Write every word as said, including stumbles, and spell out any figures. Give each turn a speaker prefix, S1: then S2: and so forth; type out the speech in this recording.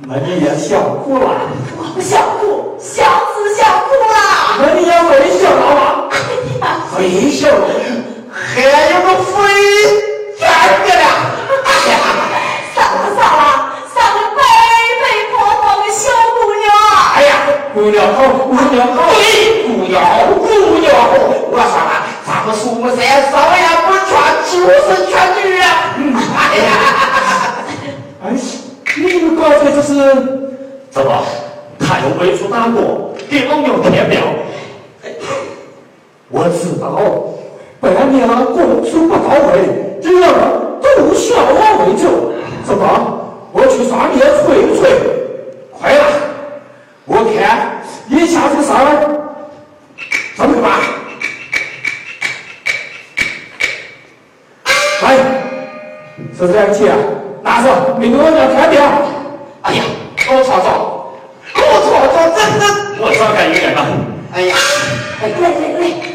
S1: 那你也想哭了？
S2: 我不想哭，想死想哭了。
S1: 那你也微笑了吗？
S2: 哎呀，
S1: 微笑，还有个肥干的了。哎呀，
S2: 算了算了，算个白白婆婆的小姑娘。
S1: 哎呀，姑娘好，姑娘好，对，姑娘好，姑娘好。我说了，咱们苏木山少爷不全就是全女啊。嗯，哎呀，哎，你们刚才这是怎么？他又为出打过，给老娘添表。我知道，半年供出不到位，这样都需要我为救。怎么？我去上面催一催。快了，我看一下子事儿这么办？来，是这样去啊，拿着，给我娘添表。哎呀，我操操，我操操，真的，我早该有点了。哎呀，
S2: 来来来。